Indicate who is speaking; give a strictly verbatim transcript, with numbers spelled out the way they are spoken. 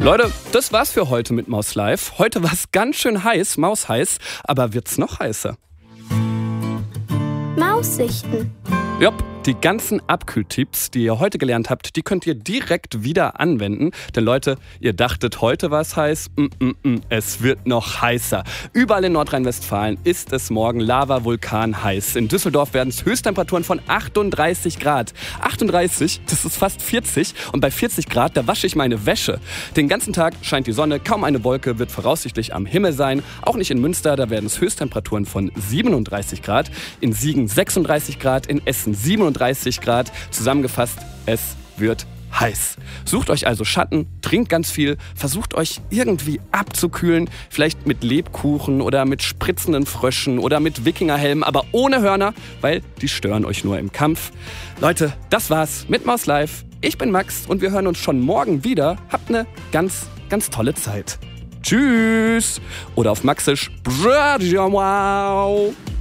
Speaker 1: Leute, das war's für heute mit Maus Live. Heute war's ganz schön heiß, mausheiß, aber wird's noch heißer?
Speaker 2: Maussichten.
Speaker 1: Jopp, die ganzen Abkühltipps, die ihr heute gelernt habt, die könnt ihr direkt wieder anwenden. Denn Leute, ihr dachtet, heute war es heiß. Mm, mm, mm, es wird noch heißer. Überall in Nordrhein-Westfalen ist es morgen Lava-Vulkan heiß. In Düsseldorf werden es Höchsttemperaturen von achtunddreißig Grad. achtunddreißig, das ist fast vierzig. Und bei vierzig Grad, da wasche ich meine Wäsche. Den ganzen Tag scheint die Sonne, kaum eine Wolke wird voraussichtlich am Himmel sein. Auch nicht in Münster, da werden es Höchsttemperaturen von siebenunddreißig Grad. In Siegen sechsunddreißig Grad, in Essen siebenunddreißig Grad. Zusammengefasst, es wird heiß. Sucht euch also Schatten, trinkt ganz viel, versucht euch irgendwie abzukühlen, vielleicht mit Lebkuchen oder mit spritzenden Fröschen oder mit Wikingerhelmen, aber ohne Hörner, weil die stören euch nur im Kampf. Leute, das war's mit Maus Live. Ich bin Max und wir hören uns schon morgen wieder. Habt eine ganz, ganz tolle Zeit. Tschüss! Oder auf Maxisch. Wow!